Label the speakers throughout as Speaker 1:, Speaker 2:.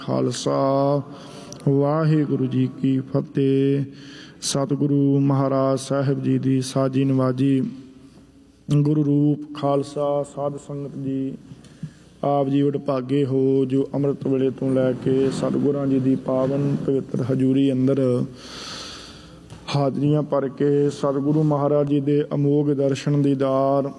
Speaker 1: ਖਾਲਸਾ ਵਾਹਿਗੁਰੂ ਜੀ ਕੀ ਫਤਿਹ। ਸਤਿਗੁਰੂ ਮਹਾਰਾਜ ਸਾਹਿਬ ਜੀ ਦੀ ਸਾਜੀ ਨਵਾਜੀ। ਗੁਰੂ ਰੂਪ ਖਾਲਸਾ ਸਾਧ ਸੰਗਤ ਜੀ, ਆਪ ਜੀ ਵਡਭਾਗੇ ਹੋ ਜੋ ਅੰਮ੍ਰਿਤ ਵੇਲੇ ਤੋਂ ਲੈ ਕੇ ਸਤਿਗੁਰਾਂ ਜੀ ਦੀ ਪਾਵਨ ਪਵਿੱਤਰ ਹਜ਼ੂਰੀ ਅੰਦਰ ਹਾਜ਼ਰੀਆਂ ਭਰ ਕੇ ਸਤਿਗੁਰੂ ਮਹਾਰਾਜ ਜੀ ਦੇ ਅਮੋਘ ਦਰਸ਼ਨ ਦੀਦਾਰ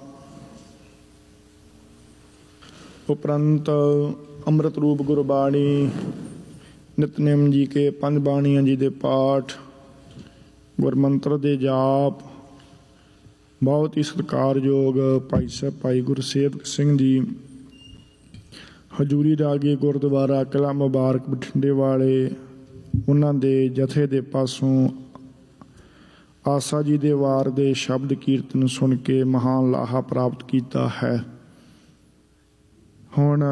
Speaker 1: ਉਪਰੰਤ ਅੰਮ੍ਰਿਤ ਰੂਪ ਗੁਰਬਾਣੀ, ਨਿਤਨੇਮ ਜੀ ਕੇ ਪੰਜ ਬਾਣੀਆਂ ਜੀ ਦੇ ਪਾਠ, ਗੁਰਮੰਤਰ ਦੇ ਜਾਪ, ਬਹੁਤ ਹੀ ਸਤਿਕਾਰਯੋਗ ਭਾਈ ਸਾਹਿਬ ਭਾਈ ਗੁਰਸੇਵਕ ਸਿੰਘ ਜੀ ਹਜ਼ੂਰੀ ਰਾਗੀ ਗੁਰਦੁਆਰਾ ਕਿਲ੍ਹਾ ਮੁਬਾਰਕ ਬਠਿੰਡੇ ਵਾਲੇ, ਉਹਨਾਂ ਦੇ ਜਥੇ ਦੇ ਪਾਸੋਂ ਆਸਾ ਜੀ ਦੇ ਵਾਰ ਦੇ ਸ਼ਬਦ ਕੀਰਤਨ ਸੁਣ ਕੇ ਮਹਾਨ ਲਾਹਾ ਪ੍ਰਾਪਤ ਕੀਤਾ ਹੈ। ਹੁਣ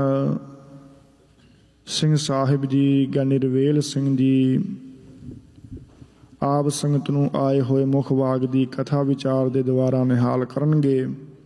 Speaker 1: ਸਿੰਘ ਸਾਹਿਬ ਜੀ ਗਿਆਨੀ ਰਵੇਲ ਸਿੰਘ ਜੀ ਆਪ ਸੰਗਤ ਨੂੰ ਆਏ ਹੋਏ ਮੁੱਖ ਵਾਗ ਦੀ ਕਥਾ ਵਿਚਾਰ ਦੇ ਦੁਆਰਾ ਨਿਹਾਲ ਕਰਨਗੇ।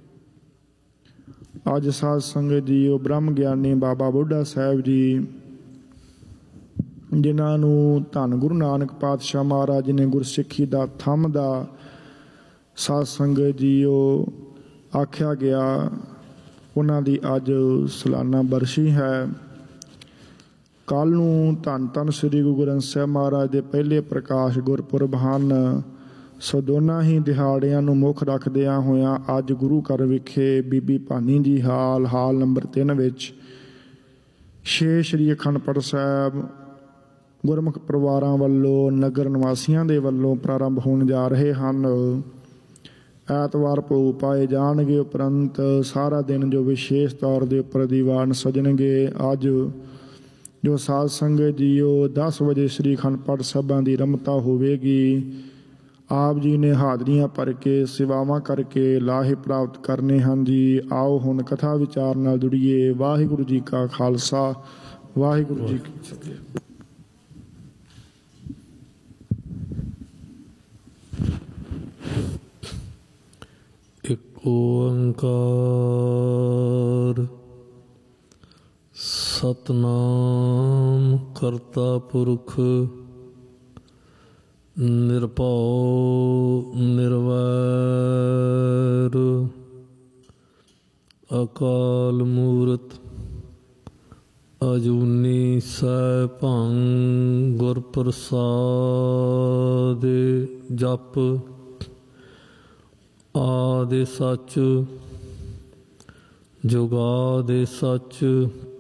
Speaker 1: ਅੱਜ ਸਾਧ ਸੰਗਤ ਜੀ ਉਹ ਬ੍ਰਹਮ ਗਿਆਨੀ ਬਾਬਾ ਬੁੱਢਾ ਸਾਹਿਬ ਜੀ, ਜਿਨ੍ਹਾਂ ਨੂੰ ਧੰਨ ਗੁਰੂ ਨਾਨਕ ਪਾਤਸ਼ਾਹ ਮਹਾਰਾਜ ਨੇ ਗੁਰਸਿੱਖੀ ਦਾ ਥੰਮ ਦਾ ਸਾਧ ਸੰਗਤ ਜੀ ਉਹ ਆਖਿਆ ਗਿਆ, ਉਹਨਾਂ ਦੀ ਅੱਜ ਸਾਲਾਨਾ ਬਰਸੀ ਹੈ। ਕੱਲ੍ਹ ਨੂੰ ਧੰਨ ਧੰਨ ਸ੍ਰੀ ਗੁਰੂ ਗ੍ਰੰਥ ਸਾਹਿਬ ਮਹਾਰਾਜ ਦੇ ਪਹਿਲੇ ਪ੍ਰਕਾਸ਼ ਗੁਰਪੁਰਬ ਹਨ। ਸੋ ਦੋਨਾਂ ਹੀ ਦਿਹਾੜਿਆਂ ਨੂੰ ਮੁੱਖ ਰੱਖਦਿਆਂ ਹੋਇਆਂ ਅੱਜ ਗੁਰੂ ਘਰ ਵਿਖੇ ਬੀਬੀ ਭਾਨੀ ਜੀ ਹਾਲ ਨੰਬਰ 3 ਵਿੱਚ 6 ਸ਼੍ਰੀ ਅਖੰਡ ਪਾਠ ਸਾਹਿਬ ਗੁਰਮੁਖ ਪਰਿਵਾਰਾਂ ਵੱਲੋਂ ਨਗਰ ਨਿਵਾਸੀਆਂ ਦੇ ਵੱਲੋਂ ਪ੍ਰਾਰੰਭ ਹੋਣ ਜਾ ਰਹੇ ਹਨ। ਐਤਵਾਰ ਭੋਗ ਪਾਏ ਜਾਣਗੇ, ਉਪਰੰਤ ਸਾਰਾ ਦਿਨ ਜੋ ਵਿਸ਼ੇਸ਼ ਤੌਰ ਦੇ ਉੱਪਰ ਦੀਵਾਨ ਸਜਣਗੇ। ਅੱਜ ਜੋ ਸਾਧ ਸੰਗਤ ਜੀ ਉਹ 10 ਵਜੇ ਸ਼੍ਰੀ ਅਖੰਡ ਪਾਠ ਸਾਹਿਬਾਂ ਦੀ ਰਮਤਾ ਹੋਵੇਗੀ। ਆਪ ਜੀ ਨੇ ਹਾਜ਼ਰੀਆਂ ਭਰ ਕੇ ਸੇਵਾਵਾਂ ਕਰਕੇ ਲਾਹੇ ਪ੍ਰਾਪਤ ਕਰਨੇ ਹਨ ਜੀ। ਆਓ ਹੁਣ ਕਥਾ ਵਿਚਾਰ ਨਾਲ ਜੁੜੀਏ। ਵਾਹਿਗੁਰੂ ਜੀ ਕਾ ਖਾਲਸਾ, ਵਾਹਿਗੁਰੂ ਜੀ ਕੀ ਫਤਿਹ।
Speaker 2: ਇੱਕ ਓੰਕਾਰ ਸਤਿਨਾਮ ਕਰਤਾ ਪੁਰਖ ਨਿਰਭਉ ਨਿਰਵੈਰ ਅਕਾਲ ਮੂਰਤ ਅਜੂਨੀ ਸੈਭੰ ਗੁਰ ਪ੍ਰਸਾਦਿ। ਜਪ ਆਦਿ ਸੱਚ ਜੁਗਾਦਿ ਸੱਚ